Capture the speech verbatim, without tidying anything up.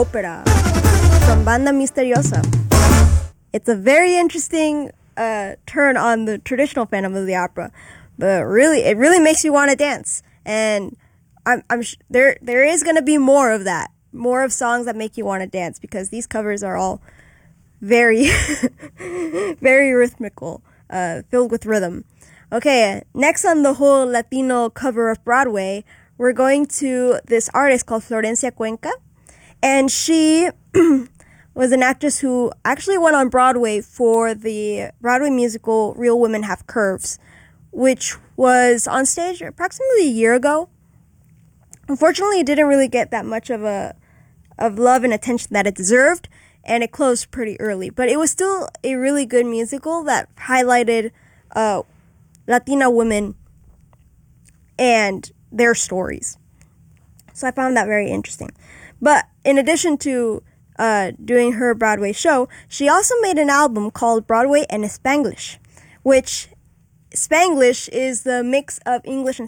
Opera from Banda Misteriosa. It's a very interesting uh, turn on the traditional Phantom of the Opera, but really, it really makes you want to dance. And I'm, I'm sh- there. There is going to be more of that, more of songs that make you want to dance, because these covers are all very, very rhythmical, uh, filled with rhythm. Okay, next on the whole Latino cover of Broadway, we're going to this artist called Florencia Cuenca, and she was an actress who actually went on Broadway for the Broadway musical Real Women Have Curves, which was on stage approximately a year ago. Unfortunately, it didn't really get that much of a of love and attention that it deserved, and it closed pretty early. But it was still a really good musical that highlighted uh, Latina women and their stories. So I found that very interesting. But in addition to uh, doing her Broadway show, she also made an album called Broadway en Spanglish, which Spanglish is the mix of English and